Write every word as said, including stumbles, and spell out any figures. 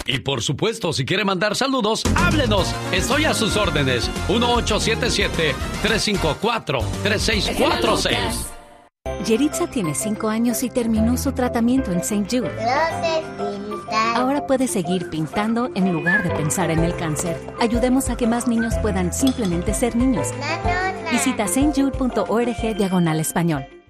Y por supuesto, si quiere mandar saludos, háblenos. Estoy a sus órdenes. uno ocho siete siete, tres cinco cuatro, tres seis cuatro seis. Yeritza tiene cinco años y terminó su tratamiento en Saint Jude. Ahora puede seguir pintando en lugar de pensar en el cáncer. Ayudemos a que más niños puedan simplemente ser niños. Visita saint jude punto org diagonal español.